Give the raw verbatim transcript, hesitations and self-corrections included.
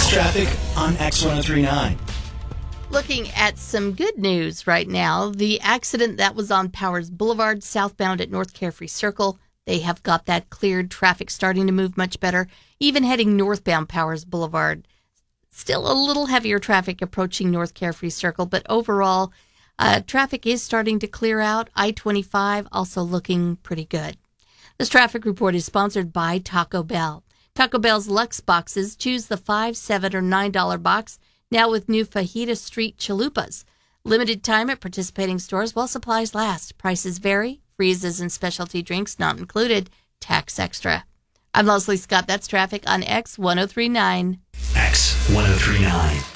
Next traffic on X ten thirty-nine. Looking at some good news right now, the accident that was on Powers Boulevard southbound at North Carefree Circle, they have got that cleared. Traffic starting to move much better. Even heading northbound Powers Boulevard. Still a little heavier traffic approaching North Carefree Circle, but overall, uh, traffic is starting to clear out. I twenty-five also looking pretty good. This traffic report is sponsored by Taco Bell. Taco Bell's Lux Boxes. Choose the five, seven, or nine dollar box. Now with new Fajita Street Chalupas. Limited time at participating stores while supplies last. Prices vary. Freezes and specialty drinks not included. Tax extra. I'm Leslie Scott. That's traffic on X ten thirty-nine. X ten thirty-nine.